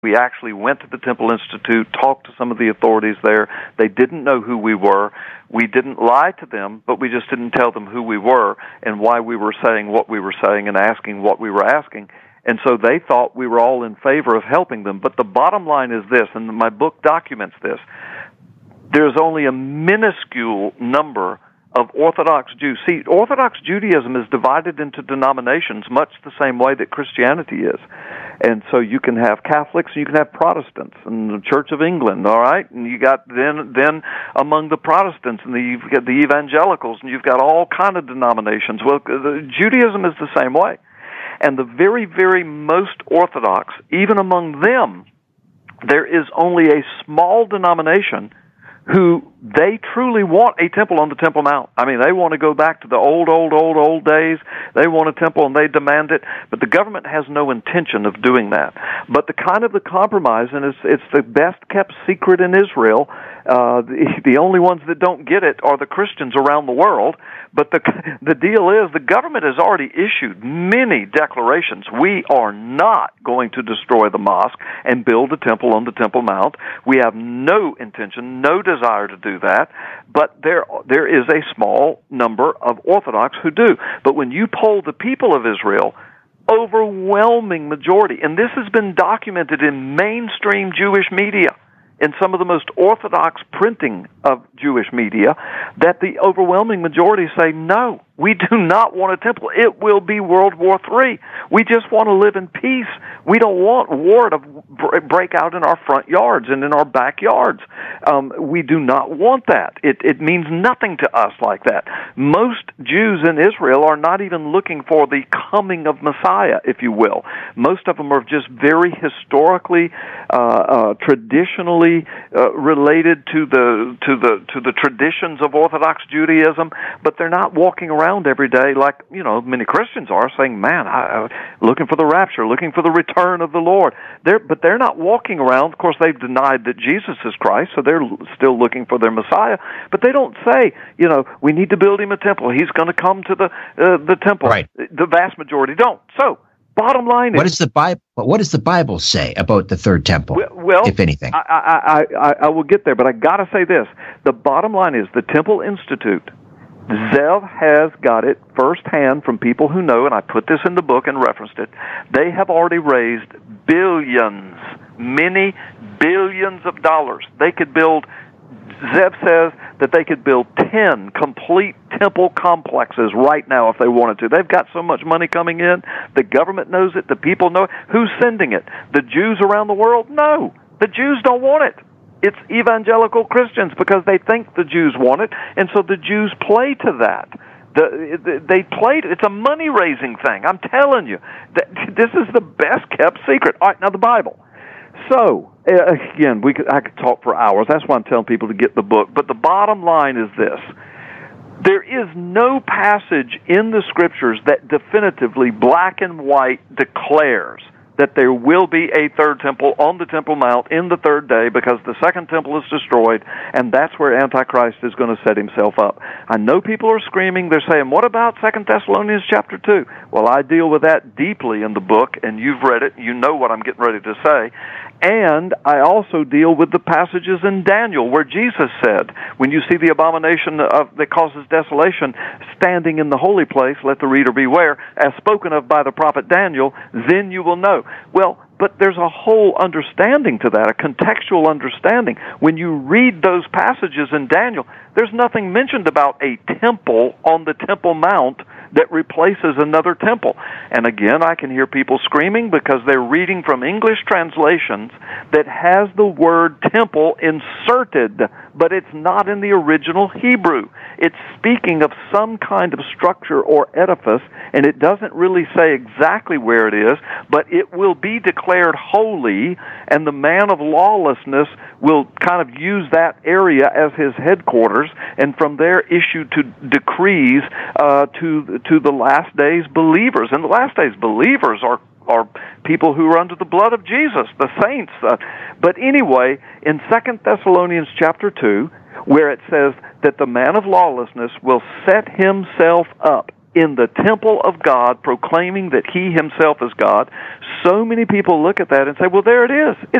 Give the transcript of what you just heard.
We actually went to the Temple Institute, talked to some of the authorities there. They didn't know who we were. We didn't lie to them, but we just didn't tell them who we were and why we were saying what we were saying and asking what we were asking. And so they thought we were all in favor of helping them. But the bottom line is this, and my book documents this. There's only a minuscule number of Orthodox Jews. See, Orthodox Judaism is divided into denominations much the same way that Christianity is. And so you can have Catholics and you can have Protestants and the Church of England, all right? And you got then among the Protestants and you've got the evangelicals and you've got all kind of denominations. Well, Judaism is the same way. And the very, very most Orthodox, even among them, there is only a small denomination who they truly want a temple on the Temple Mount. I mean, they want to go back to the old days. They want a temple and they demand it, but the government has no intention of doing that. But the kind of the compromise, and it's the best kept secret in Israel. The only ones that don't get it are the Christians around the world. But the deal is the government has already issued many declarations. We are not going to destroy the mosque and build a temple on the Temple Mount. We have no intention, no desire to do that. But there is a small number of Orthodox who do. But when you poll the people of Israel, overwhelming majority, and this has been documented in mainstream Jewish media, in some of the most orthodox printing of Jewish media, that the overwhelming majority say, no, we do not want a temple. It will be World War III. We just want to live in peace. We don't want war to break out in our front yards and in our backyards. We do not want that. It means nothing to us like that. Most Jews in Israel are not even looking for the coming of Messiah, if you will. Most of them are just very historically, traditionally related to the traditions of Orthodox Judaism, but they're not walking around every day like, many Christians are, saying, man, I'm looking for the rapture, looking for the return of the Lord. But they're not walking around. Of course, they've denied that Jesus is Christ, so they're still looking for their Messiah. But they don't say, we need to build him a temple. He's going to come to the temple. Right. The vast majority don't. So, bottom line is, what does the Bible say about the third temple, well, if anything? I will get there, but I got to say this. The bottom line is the Temple Institute, Zev has got it firsthand from people who know, and I put this in the book and referenced it. They have already raised billions, many billions of dollars. They could build, Zev says that they could build 10 complete temple complexes right now if they wanted to. They've got so much money coming in. The government knows it. The people know it. Who's sending it? The Jews around the world? No. The Jews don't want it. It's evangelical Christians because they think the Jews want it, and so the Jews play to that. They played. It's a money-raising thing. I'm telling you. This is the best-kept secret. All right, now the Bible. So, again, I could talk for hours. That's why I'm telling people to get the book. But the bottom line is this. There is no passage in the Scriptures that definitively, black and white, declares that there will be a third temple on the Temple Mount in the third day because the second temple is destroyed, and that's where Antichrist is going to set himself up. I know people are screaming. They're saying, what about 2 Thessalonians chapter 2? Well, I deal with that deeply in the book, and you've read it. You know what I'm getting ready to say. And I also deal with the passages in Daniel where Jesus said, when you see the abomination that causes desolation standing in the holy place, let the reader beware, as spoken of by the prophet Daniel, then you will know. Well, but there's a whole understanding to that, a contextual understanding. When you read those passages in Daniel, there's nothing mentioned about a temple on the Temple Mount that replaces another temple. And again, I can hear people screaming because they're reading from English translations that has the word temple inserted, but it's not in the original Hebrew. It's speaking of some kind of structure or edifice, and it doesn't really say exactly where it is, but it will be declared holy, and the man of lawlessness will kind of use that area as his headquarters, and from there issue to decrees to the last days believers. And the last days believers are people who are under the blood of Jesus, the saints. But anyway, in 2 Thessalonians chapter 2, where it says that the man of lawlessness will set himself up in the temple of God, proclaiming that he himself is God. So many people look at that and say, well, there it is.